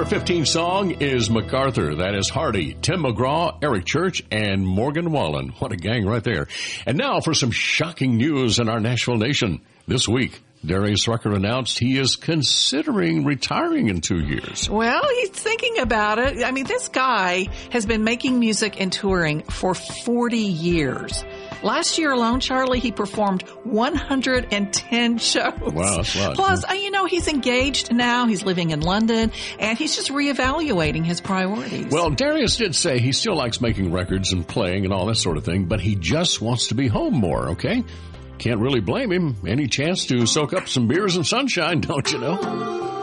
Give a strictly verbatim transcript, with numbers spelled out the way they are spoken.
number fifteen song is MacArthur. That is Hardy, Tim McGraw, Eric Church, and Morgan Wallen. What a gang right there. And now for some shocking news in our Nashville nation. This week, Darius Rucker announced he is considering retiring in two years. Well, he's thinking about it. I mean, this guy has been making music and touring for forty years. Last year alone, Charlie, he performed one hundred ten shows. Wow, that's a lot. Plus, uh, you know, he's engaged now. He's living in London, and he's just reevaluating his priorities. Well, Darius did say he still likes making records and playing and all that sort of thing, but he just wants to be home more, okay? Can't really blame him. Any chance to soak up some beers and sunshine, don't you know?